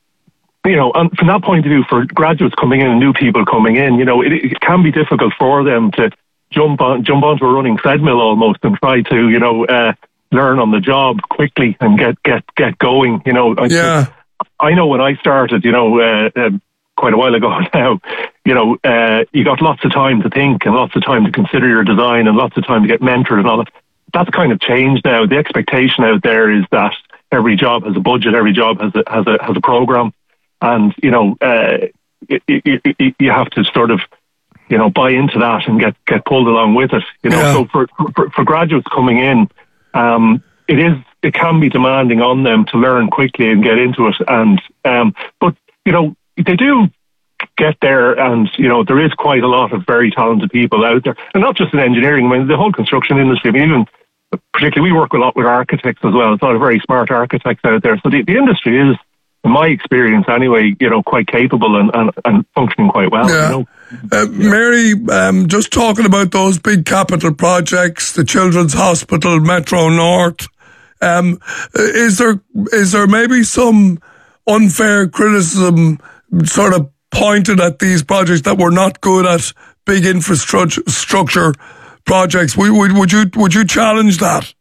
you know, and from that point of view, for graduates coming in and new people coming in, you know, it, it can be difficult for them to jump on, jump onto a running treadmill almost and try to, you know, uh, learn on the job quickly and get, get, get going, you know. Yeah. I, I know when I started, you know, uh, uh, quite a while ago now, you know, uh, you got lots of time to think and lots of time to consider your design and lots of time to get mentored and all that. That's kind of changed now. The expectation out there is that every job has a budget, every job has a, has a, has a program. And, you know, uh, it, it, it, you have to sort of, you know, buy into that and get, get pulled along with it. You know, yeah. so for, for, for graduates coming in, um, it is, it can be demanding on them to learn quickly and get into it. And, um, but, you know, they do get there, and, you know, there is quite a lot of very talented people out there. And not just in engineering, I mean, the whole construction industry, I mean, even particularly we work a lot with architects as well. There's a lot of very smart architects out there. So the, the industry is, in my experience anyway, you know, quite capable and, and, and functioning quite well. Yeah. You know? uh, Mary, um, just talking about those big capital projects, the Children's Hospital, Metro North, um, is there is there maybe some unfair criticism sort of pointed at these projects that we're not good at big infrastructure projects? Would, would, would you would you challenge that?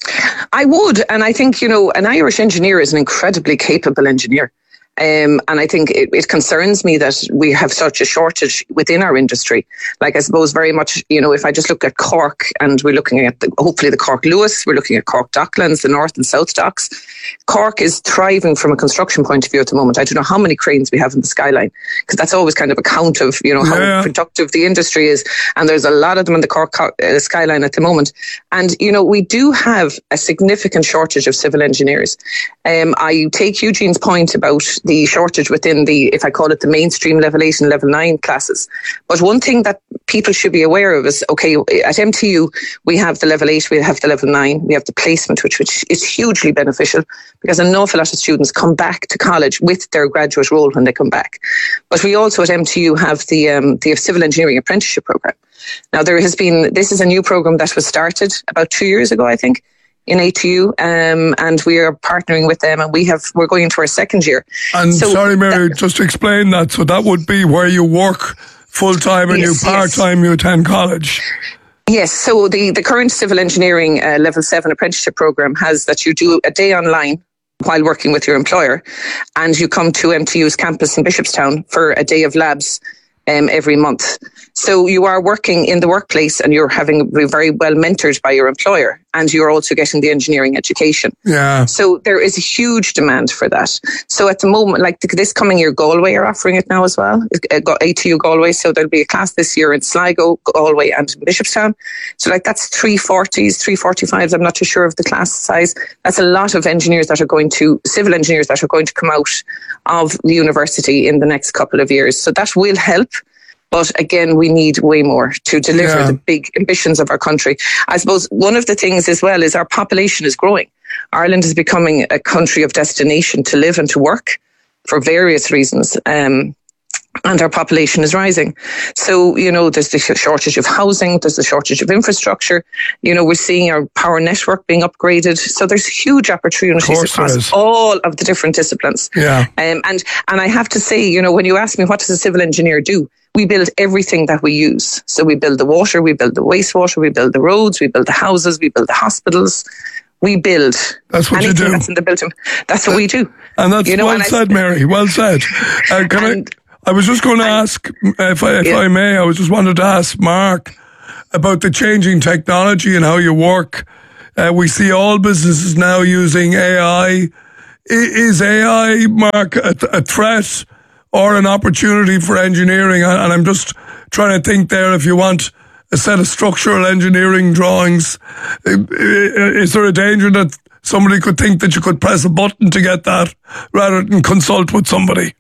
I would, and I think, you know, an Irish engineer is an incredibly capable engineer. Um, and I think it, it concerns me that we have such a shortage within our industry. Like, I suppose very much, you know, if I just look at Cork, and we're looking at the, hopefully the Cork Lewis, we're looking at Cork Docklands, the North and South Docks. Cork is thriving from a construction point of view at the moment. I don't know how many cranes we have in the skyline, because that's always kind of a count of, you know, how yeah. productive the industry is. And there's a lot of them in the Cork uh, skyline at the moment. And, you know, we do have a significant shortage of civil engineers. Um, I take Eugene's point about the shortage within the, if I call it the mainstream level eight and level nine classes. But one thing that people should be aware of is, okay, at M T U, we have the level eight, we have the level nine, we have the placement, which, which is hugely beneficial, because an awful lot of students come back to college with their graduate role when they come back. But we also at M T U have the, um, the Civil Engineering Apprenticeship Programme. Now, there has been, this is a new programme that was started about two years ago, I think, in A T U, um, and we are partnering with them, and we have, we're going into our second year. And so sorry, Mary, that, just to explain that. So that would be where you work full-time and yes, you part-time, yes. you attend college. Yes, so the, the current civil engineering uh, level seven apprenticeship programme has that you do a day online while working with your employer, and you come to M T U's campus in Bishopstown for a day of labs um, every month. So you are working in the workplace, and you're having very well mentored by your employer, and you're also getting the engineering education. Yeah. So there is a huge demand for that. So at the moment, like this coming year, Galway are offering it now as well, A T U Galway. So there'll be a class this year in Sligo, Galway and Bishopstown. So like that's three forties, three forty-fives. I'm not too sure of the class size. That's a lot of engineers that are going to, civil engineers that are going to come out of the university in the next couple of years. So that will help. But again, we need way more to deliver yeah. the big ambitions of our country. I suppose one of the things as well is our population is growing. Ireland is becoming a country of destination to live and to work for various reasons. Um, and our population is rising. So, you know, there's the shortage of housing, there's the shortage of infrastructure. You know, we're seeing our power network being upgraded. So there's huge opportunities across all of the different disciplines. Yeah. Um, and, and I have to say, you know, when you ask me, what does a civil engineer do? We build everything that we use. So we build the water, we build the wastewater, we build the roads, we build the houses, we build the hospitals. We build. That's what you do. That's in the built. That's what we do. And that's you know, well and said, I, Mary. Well said. Uh, can and, I? I was just going to ask, if I, if yeah. I may, I was just wanted to ask Mark about the changing technology and how you work. Uh, we see all businesses now using A I. Is A I, Mark, a, a threat or an opportunity for engineering? And I'm just trying to think there, if you want a set of structural engineering drawings, is there a danger that somebody could think that you could press a button to get that rather than consult with somebody?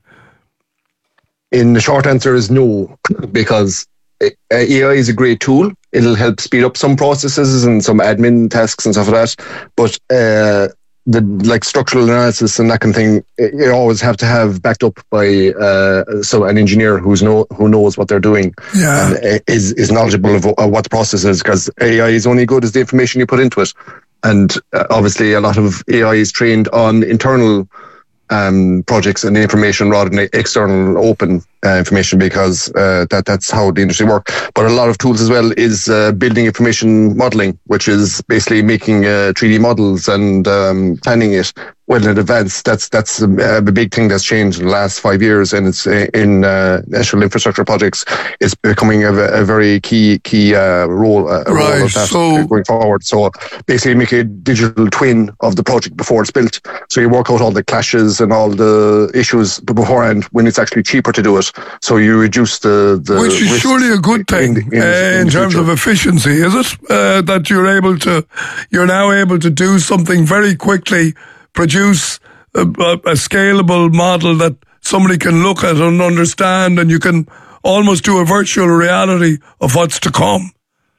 In the short answer is no, because A I is a great tool. It'll help speed up some processes and some admin tasks and stuff like that. But uh, the like structural analysis and that kind of thing, you always have to have backed up by uh, so an engineer who's know who knows what they're doing yeah. and is is knowledgeable of, of what the process is. Because A I is only good as the information you put into it, and uh, obviously a lot of A I is trained on internal Um, projects and information rather than external open uh, information, because uh, that that's how the industry works. But a lot of tools as well is uh, building information modeling, which is basically making uh, three D models and um, planning it well in advance. That's that's a, a big thing that's changed in the last five years, and it's in uh, national infrastructure projects. It's becoming a, a very key key uh, role, uh, right. role of that so, going forward. So basically, make a digital twin of the project before it's built. So you work out all the clashes and all the issues beforehand when it's actually cheaper to do it. So you reduce the, the which is surely a good thing in, in, uh, in, in terms future. of efficiency, is it? Uh, that you're able to, you're now able to do something very quickly, produce a, a scalable model that somebody can look at and understand, and you can almost do a virtual reality of what's to come.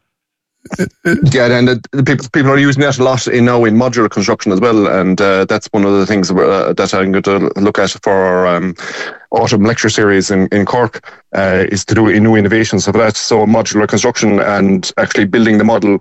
Yeah, and the, the people people are using that a lot in now in modular construction as well, and uh, that's one of the things uh, that I'm going to look at for our um, autumn lecture series in in Cork uh, is to do new innovations of that. So modular construction and actually building the model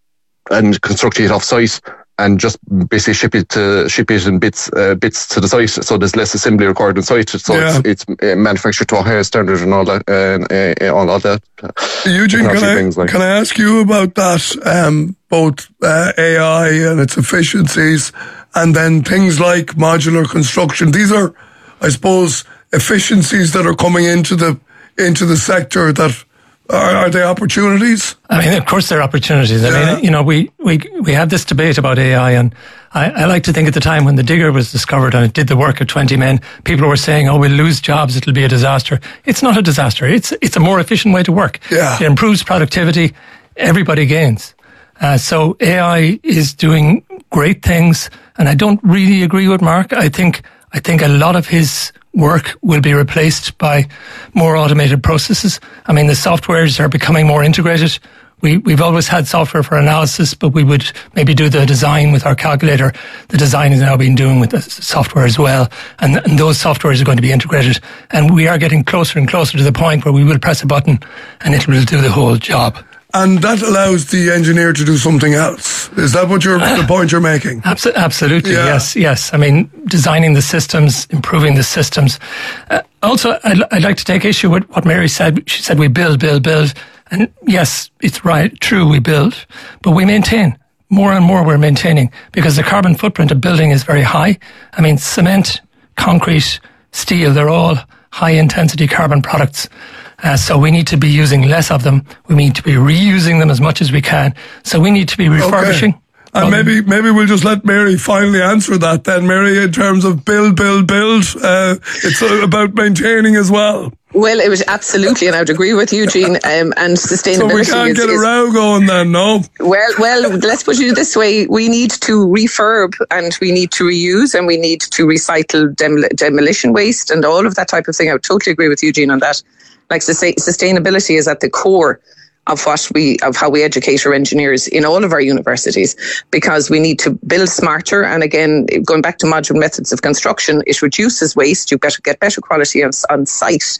and constructing it off site, and just basically ship it to ship it in bits uh, bits to the site, so there's less assembly required on site. So yeah. it's, it's uh, manufactured to a higher standard and all that, and uh, all, all that. Eugene, can I like. can I ask you about that? Um, both uh, A I and its efficiencies, and then things like modular construction. These are, I suppose, efficiencies that are coming into the into the sector that. Are, are they opportunities? I mean, of course, they're opportunities. I yeah. mean, you know, we, we, we have this debate about A I, and I, I like to think at the time when the digger was discovered and it did the work of twenty men, people were saying, oh, we'll lose jobs, it'll be a disaster. It's not a disaster. It's, it's a more efficient way to work. Yeah. It improves productivity. Everybody gains. Uh, so A I is doing great things, and I don't really agree with Mark. I think, I think a lot of his work will be replaced by more automated processes. I mean, the softwares are becoming more integrated. We, we've always had software for analysis, but we would maybe do the design with our calculator. The design is now being done with the software as well. And, and those softwares are going to be integrated. And we are getting closer and closer to the point where we will press a button and it will do the whole job. And that allows the engineer to do something else. Is that what you're, the point you're making? Absolutely, absolutely yeah. yes, yes. I mean, designing the systems, improving the systems. Uh, also, I'd, I'd like to take issue with what Mary said. She said we build, build, build. And yes, it's right, true, we build, but we maintain. More and more we're maintaining, because the carbon footprint of building is very high. I mean, cement, concrete, steel, they're all high-intensity carbon products. Uh, so we need to be using less of them. We need to be reusing them as much as we can. So we need to be refurbishing. Okay. And maybe maybe we'll just let Mary finally answer that then, Mary, in terms of build, build, build. Uh, it's about maintaining as well. Well, it was absolutely, and I would agree with Eugene, um, and sustainability. So we can't is, get a is, row going then, no? Well, well, let's put it this way. We need to refurb, and we need to reuse, and we need to recycle demol- demolition waste and all of that type of thing. I would totally agree with Eugene on that. Like sustainability is at the core of what we, of how we educate our engineers in all of our universities, because we need to build smarter. And again, going back to modular methods of construction, it reduces waste. You better get better quality on, on site.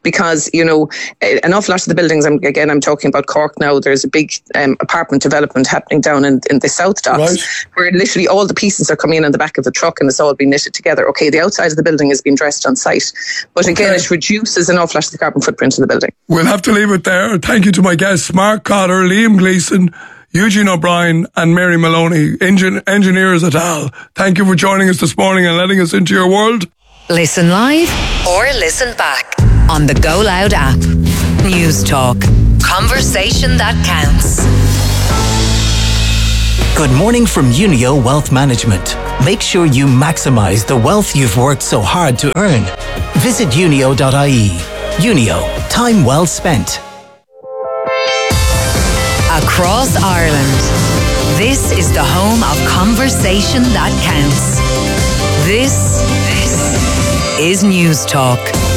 because, you know, an awful lot of the buildings, I'm, again, I'm talking about Cork now, there's a big um, apartment development happening down in, in the South Docks, right, where literally all the pieces are coming in on the back of the truck and it's all been knitted together. Okay, the outside of the building is being dressed on site, but again, okay, it reduces an awful lot of the carbon footprint of the building. We'll have to leave it there. Thank you to my guests, Mark Cotter, Liam Gleeson, Eugene O'Brien and Mary Maloney, engin- engineers at al. Thank you for joining us this morning and letting us into your world. Listen live or listen back on the Go Loud app. News Talk. Conversation that counts. Good morning from Unio Wealth Management. Make sure you maximise the wealth you've worked so hard to earn. Visit unio dot I E. Unio. Time well spent. Across Ireland, this is the home of conversation that counts. This, this is News Talk.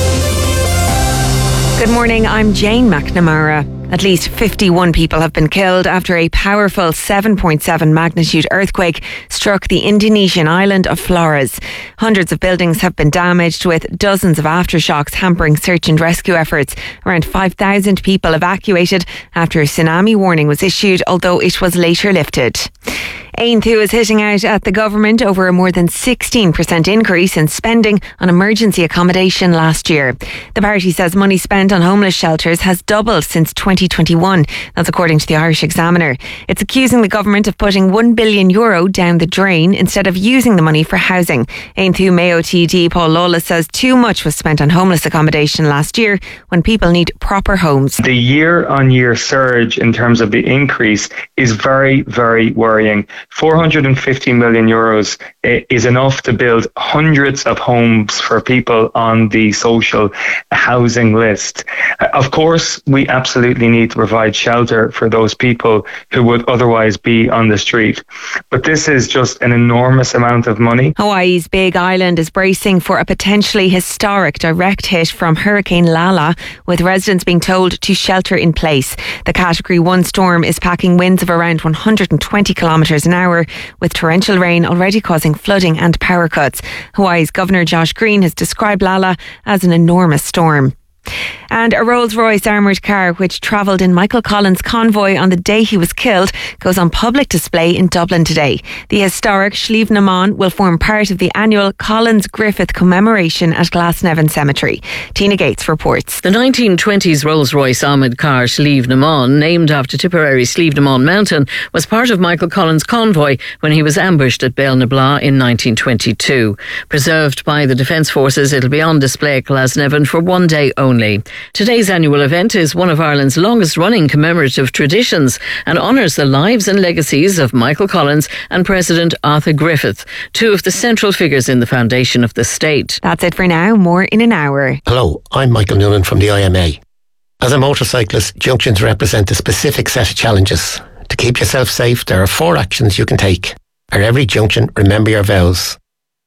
Good morning, I'm Jane McNamara. At least fifty-one people have been killed after a powerful seven point seven magnitude earthquake struck the Indonesian island of Flores. Hundreds of buildings have been damaged, with dozens of aftershocks hampering search and rescue efforts. Around five thousand people evacuated after a tsunami warning was issued, although it was later lifted. Aonthu is hitting out at the government over a more than sixteen percent increase in spending on emergency accommodation last year. The party says money spent on homeless shelters has doubled since twenty twenty-one. That's according to the Irish Examiner. It's accusing the government of putting one billion euro down the drain instead of using the money for housing. Aonthu Mayo T D Paul Lawless says too much was spent on homeless accommodation last year when people need proper homes. The year-on-year surge in terms of the increase is very, very worrying. four hundred fifty million euros is enough to build hundreds of homes for people on the social housing list. Of course, we absolutely need to provide shelter for those people who would otherwise be on the street. But this is just an enormous amount of money. Hawaii's Big Island is bracing for a potentially historic direct hit from Hurricane Lala, with residents being told to shelter in place. The Category one storm is packing winds of around one hundred twenty kilometres an hour, with torrential rain already causing flooding and power cuts. Hawaii's Governor Josh Green has described Lala as an enormous storm. And a Rolls-Royce armoured car which travelled in Michael Collins' convoy on the day he was killed goes on public display in Dublin today. The historic Sliabh na Món will form part of the annual Collins-Griffith commemoration at Glasnevin Cemetery. Tina Gates reports. The nineteen twenties Rolls-Royce armoured car Sliabh na Món, named after Tipperary's Sliabh na Món mountain, was part of Michael Collins' convoy when he was ambushed at Bellnabla in nineteen twenty-two. Preserved by the Defence Forces, it'll be on display at Glasnevin for one day only. Today's annual event is one of Ireland's longest running commemorative traditions and honours the lives and legacies of Michael Collins and President Arthur Griffith, two of the central figures in the foundation of the state. That's it for now. More in an hour. Hello, I'm Michael Noonan from the I M A. As a motorcyclist, junctions represent a specific set of challenges. To keep yourself safe, there are four actions you can take. At every junction, remember your vows.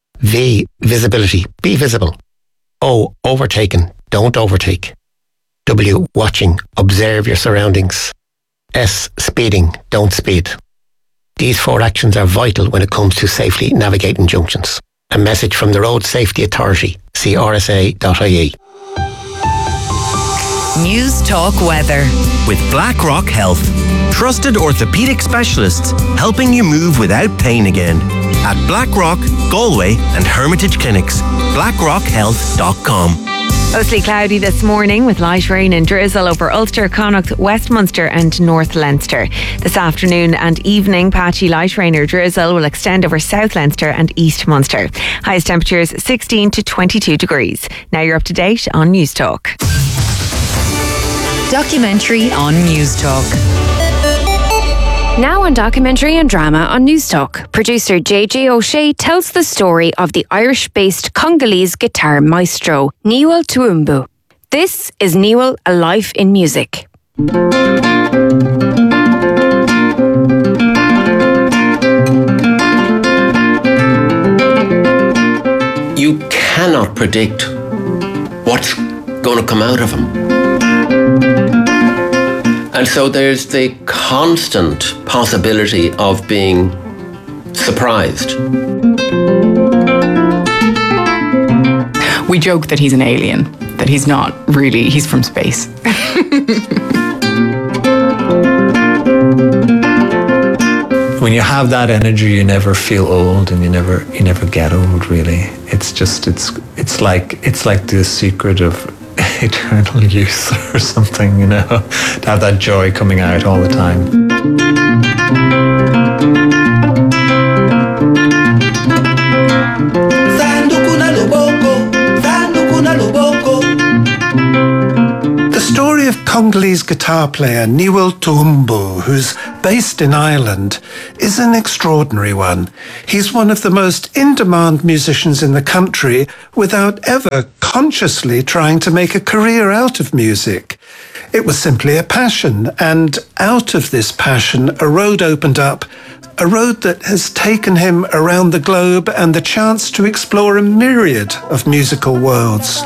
V, visibility. Be visible. O, overtaken. Don't overtake. W, watching. Observe your surroundings. S, speeding. Don't speed. These four actions are vital when it comes to safely navigating junctions. A message from the Road Safety Authority. See r s a dot I E. News Talk Weather. With BlackRock Health. Trusted orthopaedic specialists helping you move without pain again. At BlackRock, Galway and Hermitage Clinics. blackrock health dot com. Mostly cloudy this morning with light rain and drizzle over Ulster, Connacht, Westminster and North Leinster. This afternoon and evening, patchy light rain or drizzle will extend over South Leinster and East Munster. Highest temperatures sixteen to twenty-two degrees. Now you're up to date on News Talk. Documentary on News Talk. Now on documentary and drama on News Talk, producer J J O'Shea tells the story of the Irish-based Congolese guitar maestro Niwel Tuumbu. This is Niwel, A Life in Music. You cannot predict what's going to come out of him. And so there's the constant possibility of being surprised. We joke that he's an alien. that he's not really, he's from space. When you have that energy, you never feel old, and you never you never get old. Really, it's just it's it's like it's like the secret of eternal youth or something. You know, to have that joy coming out all the time. The story of Congolese guitar player Newell Tuhumbu, who's based in Ireland, is an extraordinary one. He's one of the most in-demand musicians in the country without ever consciously trying to make a career out of music. It was simply a passion, and out of this passion, a road opened up, a road that has taken him around the globe and the chance to explore a myriad of musical worlds.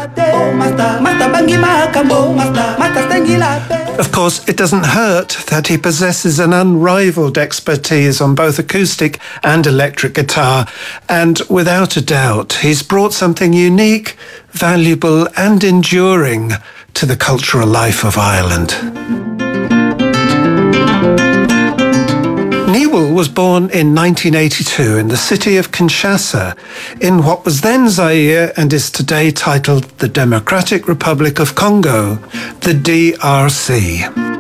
Of course, it doesn't hurt that he possesses an unrivaled expertise on both acoustic and electric guitar, and without a doubt, he's brought something unique, valuable and enduring to the cultural life of Ireland. Newell was born in nineteen eighty-two in the city of Kinshasa, in what was then Zaire and is today titled the Democratic Republic of Congo, the D R C.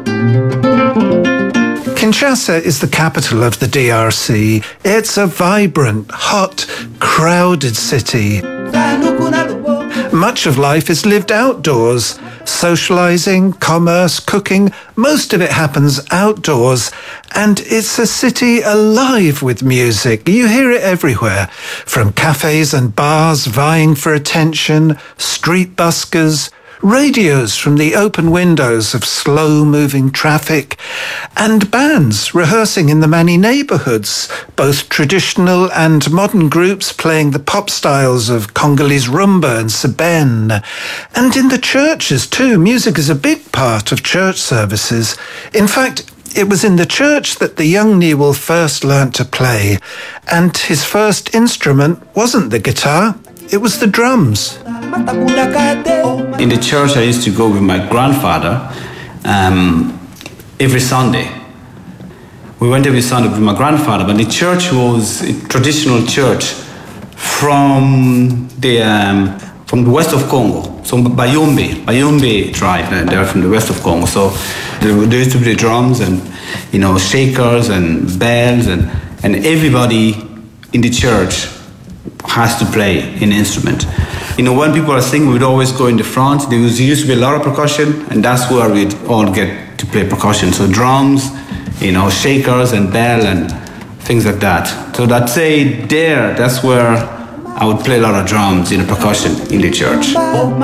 Kinshasa is the capital of the D R C. It's a vibrant, hot, crowded city. Much of life is lived outdoors. Socializing, commerce, cooking, most of it happens outdoors. And it's a city alive with music. You hear it everywhere, from cafes and bars vying for attention, street buskers, radios from the open windows of slow-moving traffic, and bands rehearsing in the many neighbourhoods, both traditional and modern groups playing the pop styles of Congolese rumba and seben. And in the churches too, music is a big part of church services. In fact, it was in the church that the young Newell first learnt to play, and his first instrument wasn't the guitar, it was the drums. In the church I used to go with my grandfather um, every Sunday. We went every Sunday with my grandfather, but the church was a traditional church from the um, from the west of Congo, so Bayombe, Bayombe tribe. They're from the west of Congo. So there, there used to be the drums and you know shakers and bells and and everybody in the church has to play an instrument. You know, when people are singing, we'd always go in the front. There was, used to be a lot of percussion, and that's where we'd all get to play percussion. So drums, you know, shakers and bell and things like that. So I'd say there, that's where I would play a lot of drums, you know, percussion in the church.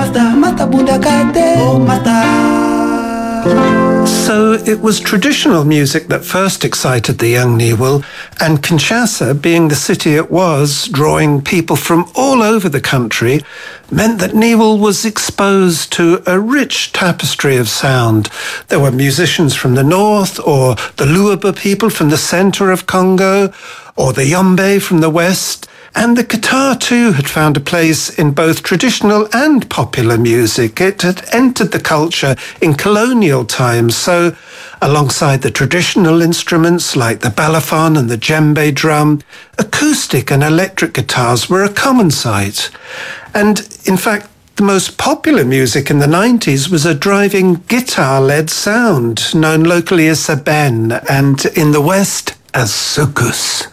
So it was traditional music that first excited the young Newell, and Kinshasa, being the city it was, drawing people from all over the country, meant that Newell was exposed to a rich tapestry of sound. There were musicians from the north, or the Luaba people from the centre of Congo, or the Yombe from the west. And the guitar, too, had found a place in both traditional and popular music. It had entered the culture in colonial times, so alongside the traditional instruments like the balafon and the djembe drum, acoustic and electric guitars were a common sight. And, in fact, the most popular music in the nineties was a driving guitar-led sound, known locally as seben, and in the West as soukous.